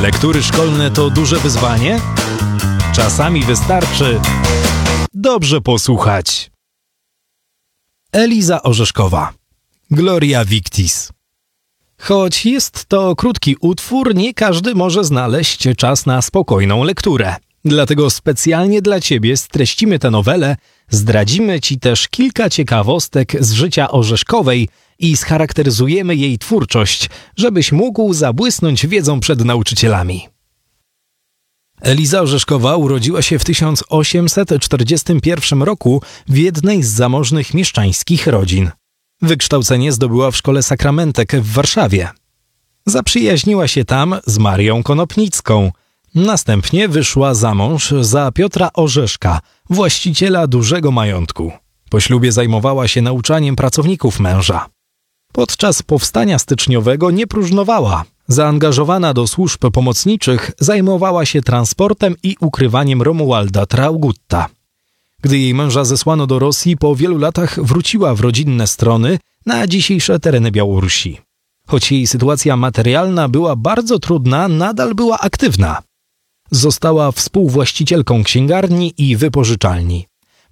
Lektury szkolne to duże wyzwanie? Czasami wystarczy dobrze posłuchać. Eliza Orzeszkowa. Gloria Victis. Choć jest to krótki utwór, nie każdy może znaleźć czas na spokojną lekturę. Dlatego specjalnie dla Ciebie streścimy tę nowelę, zdradzimy Ci też kilka ciekawostek z życia Orzeszkowej i scharakteryzujemy jej twórczość, żebyś mógł zabłysnąć wiedzą przed nauczycielami. Eliza Orzeszkowa urodziła się w 1841 roku w jednej z zamożnych mieszczańskich rodzin. Wykształcenie zdobyła w szkole Sakramentek w Warszawie. Zaprzyjaźniła się tam z Marią Konopnicką. Następnie wyszła za mąż za Piotra Orzeszka, właściciela dużego majątku. Po ślubie zajmowała się nauczaniem pracowników męża. Podczas powstania styczniowego nie próżnowała. Zaangażowana do służb pomocniczych, zajmowała się transportem i ukrywaniem Romualda Traugutta. Gdy jej męża zesłano do Rosji, po wielu latach wróciła w rodzinne strony na dzisiejsze tereny Białorusi. Choć jej sytuacja materialna była bardzo trudna, nadal była aktywna. Została współwłaścicielką księgarni i wypożyczalni.